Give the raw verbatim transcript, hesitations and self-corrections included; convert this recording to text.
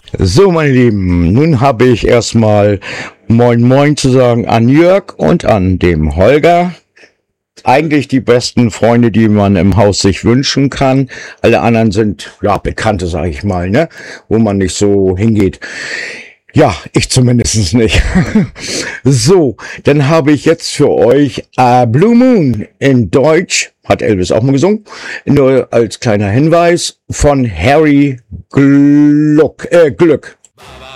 So, meine Lieben, nun habe ich erstmal Moin Moin zu sagen an Jörg und an dem Holger. Eigentlich die besten Freunde, die man im Haus sich wünschen kann. Alle anderen sind, ja, Bekannte, sage ich mal, ne, wo man nicht so hingeht. Ja, ich zumindest nicht. So, dann habe ich jetzt für euch äh, Blue Moon in Deutsch, hat Elvis auch mal gesungen, nur als kleiner Hinweis, von Harry Gluck, äh, Glück.